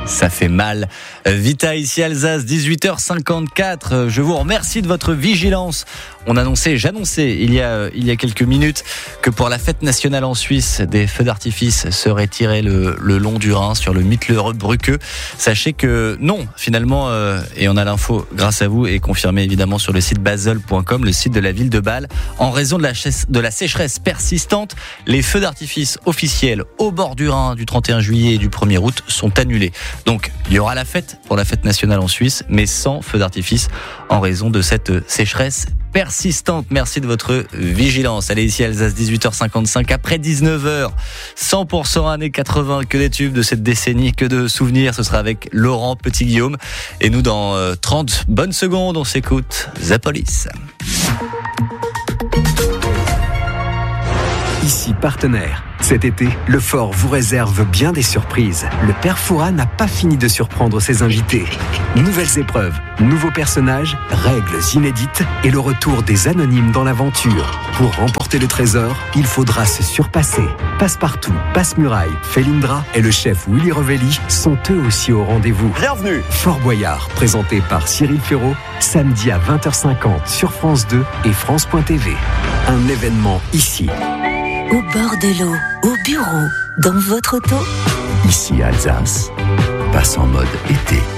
Ça fait mal. Vita ici Alsace, 18h54. Je vous remercie de votre vigilance. J'annonçais il y a quelques minutes que pour la fête nationale en Suisse, des feux d'artifice seraient tirés le long du Rhin sur le Mittlerer-Brücke. Sachez que non, finalement, et on a l'info grâce à vous et confirmé évidemment sur le site basel.com, le site de la ville de Bâle. En raison de la sécheresse persistante, les feux d'artifice officiels au bord du Rhin du 31 juillet et du 1er août sont annulés. Donc, il y aura la fête pour la fête nationale en Suisse, mais sans feux d'artifice en raison de cette sécheresse persistante. Merci de votre vigilance. Allez, ici Alsace, 18h55, après 19h, 100% années 80, que des tubes de cette décennie, que de souvenirs. Ce sera avec Laurent Petit-Guillaume. Et nous, dans 30 bonnes secondes, on s'écoute The Police. Ici Partenaire. Cet été, le Fort vous réserve bien des surprises. Le Père Fouras n'a pas fini de surprendre ses invités. Nouvelles épreuves, nouveaux personnages, règles inédites et le retour des anonymes dans l'aventure. Pour remporter le trésor, il faudra se surpasser. Passe-Partout, Passe-Muraille, Felindra et le chef Willy Revelli sont eux aussi au rendez-vous. Bienvenue. Fort Boyard, présenté par Cyril Ferraud, samedi à 20h50 sur France 2 et France.tv. Un événement ici. Au bord de l'eau, au bureau, dans votre auto. Ici Alsace, passe en mode été.